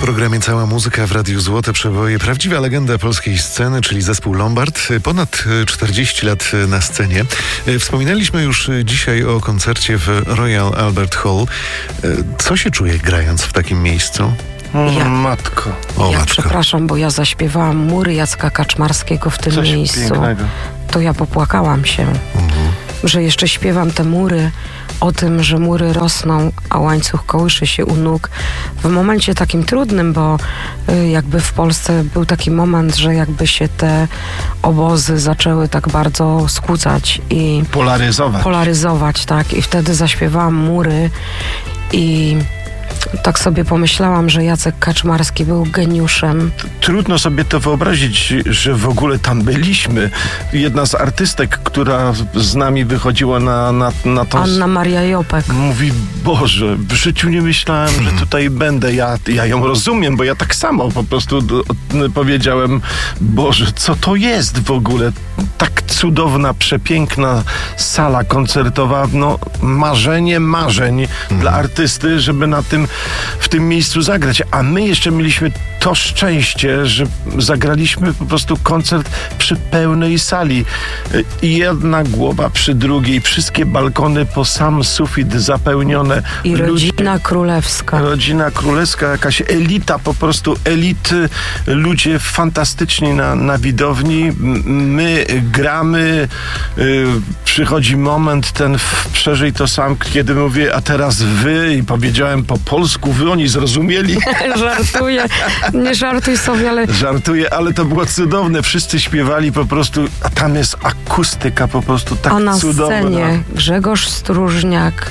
programie Cała Muzyka w Radiu Złote Przeboje. Prawdziwa legenda polskiej sceny, czyli zespół Lombard. Ponad 40 lat na scenie. Wspominaliśmy już dzisiaj o koncercie w Royal Albert Hall. Co się czuje grając w takim miejscu? Matko. Przepraszam, bo ja zaśpiewałam Mury Jacka Kaczmarskiego w tym Coś miejscu. pięknego. To ja popłakałam się, że jeszcze śpiewam te mury, o tym, że mury rosną, a łańcuch kołysze się u nóg. W momencie takim trudnym, bo jakby w Polsce był taki moment, że jakby się te obozy zaczęły tak bardzo skłócać i polaryzować, tak. I wtedy zaśpiewałam Mury i tak sobie pomyślałam, że Jacek Kaczmarski był geniuszem. Trudno sobie to wyobrazić, że w ogóle tam byliśmy. Jedna z artystek, która z nami wychodziła na to... Anna Maria Jopek. Mówi, Boże, w życiu nie myślałem, że tutaj będę. Ja ją rozumiem, bo ja tak samo po prostu powiedziałem, Boże, co to jest w ogóle? Tak cudowna, przepiękna sala koncertowa. No, marzenie marzeń dla artysty, żeby w tym miejscu zagrać. A my jeszcze mieliśmy to szczęście, że zagraliśmy po prostu koncert przy pełnej sali. I jedna głowa przy drugiej, wszystkie balkony po sam sufit zapełnione. I rodzina królewska. Rodzina królewska, jakaś elita, po prostu elity, ludzie fantastyczni na widowni. My gramy, przychodzi moment ten, przeżyj to sam, kiedy mówię, a teraz wy, i powiedziałem po polsku, wy oni zrozumieli. Żartuję, nie żartuj sobie, ale... Żartuję, ale to było cudowne. Wszyscy śpiewali po prostu, a tam jest akustyka po prostu tak cudowna. A na scenie Grzegorz Stróżniak,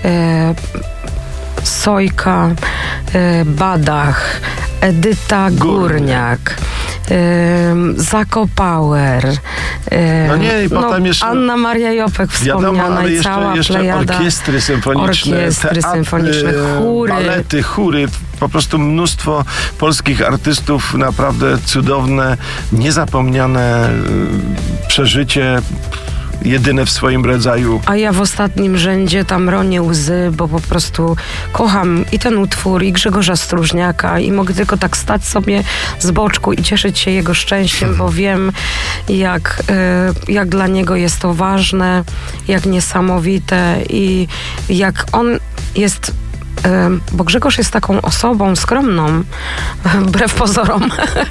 Sojka, Badach, Edyta Górniak, Zakopauer, i potem jeszcze Anna Maria Jopek wspomniana, ale i cała jeszcze plejada orkiestry symfoniczne, chóry, balety, chóry, po prostu mnóstwo polskich artystów, naprawdę cudowne, niezapomniane przeżycie. Jedyne w swoim rodzaju. A ja w ostatnim rzędzie tam ronię łzy, bo po prostu kocham i ten utwór, i Grzegorza Stróżniaka, i mogę tylko tak stać sobie z boczku i cieszyć się jego szczęściem, bo wiem, jak dla niego jest to ważne, jak niesamowite i jak on jest... Bo Grzegorz jest taką osobą skromną, wbrew pozorom,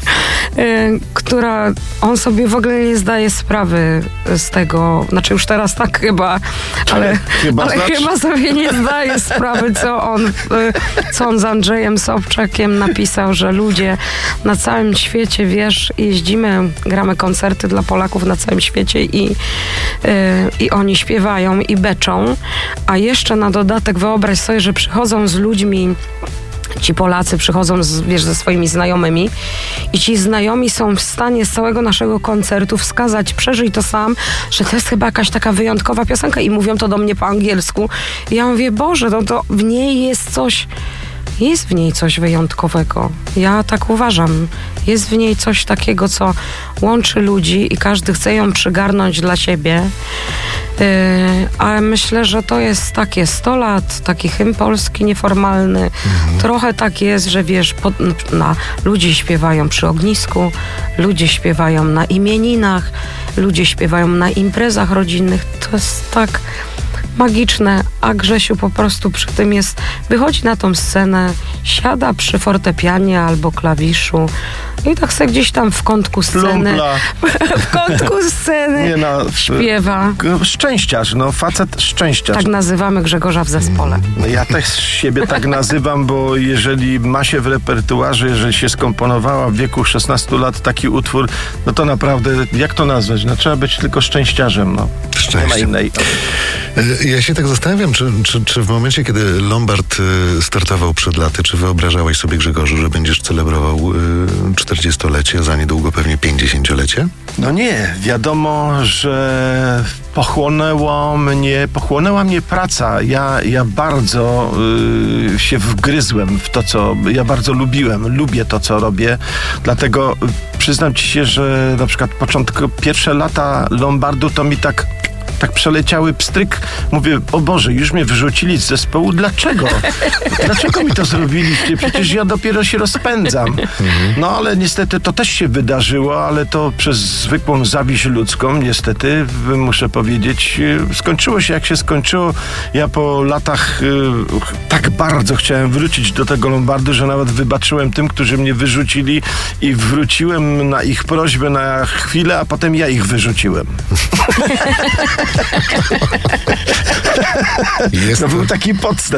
która on sobie w ogóle nie zdaje sprawy z tego, znaczy już teraz tak chyba, ale chyba sobie nie zdaje sprawy, co on z Andrzejem Sobczakiem napisał, że ludzie na całym świecie, wiesz, jeździmy, gramy koncerty dla Polaków na całym świecie i oni śpiewają i beczą, a jeszcze na dodatek wyobraź sobie, że przychodzą z ludźmi, ci Polacy przychodzą ze swoimi znajomymi i ci znajomi są w stanie z całego naszego koncertu wskazać, przeżyj to sam, że to jest chyba jakaś taka wyjątkowa piosenka i mówią to do mnie po angielsku. I ja mówię, Boże, to w niej jest w niej coś wyjątkowego. Ja tak uważam. Jest w niej coś takiego, co łączy ludzi i każdy chce ją przygarnąć dla siebie. Ale myślę, że to jest takie 100 lat, taki hymn polski nieformalny. Trochę tak jest, że wiesz, ludzie śpiewają przy ognisku, ludzie śpiewają na imieninach, ludzie śpiewają na imprezach rodzinnych. To jest tak magiczne, a Grzesiu po prostu przy tym wychodzi na tą scenę, siada przy fortepianie albo klawiszu i tak sobie gdzieś tam w kątku sceny śpiewa. Szczęściarz, facet szczęściarz. Tak nazywamy Grzegorza w zespole. Ja też siebie tak nazywam, bo jeżeli ma się w repertuarze, jeżeli się skomponowała w wieku 16 lat taki utwór, no to naprawdę, jak to nazwać? No trzeba być tylko szczęściarzem, Nie ma innej. Ja się tak zastanawiam, czy w momencie, kiedy Lombard startował przed laty, czy wyobrażałeś sobie, Grzegorzu, że będziesz celebrował 40-lecie, za niedługo pewnie 50-lecie? No nie, wiadomo, że pochłonęła mnie praca. Ja bardzo się wgryzłem w to, co... Ja bardzo lubię to, co robię. Dlatego przyznam ci się, że na przykład pierwsze lata Lombardu to mi tak tak przeleciały pstryk. Mówię, o Boże, już mnie wyrzucili z zespołu. Dlaczego? Dlaczego mi to zrobiliście? Przecież ja dopiero się rozpędzam. No ale niestety to też się wydarzyło, ale to przez zwykłą zawiść ludzką, niestety, muszę powiedzieć, skończyło się jak się skończyło. Ja po latach tak bardzo chciałem wrócić do tego Lombardu, że nawet wybaczyłem tym, którzy mnie wyrzucili i wróciłem na ich prośbę na chwilę, a potem ja ich wyrzuciłem. To był taki podstęp.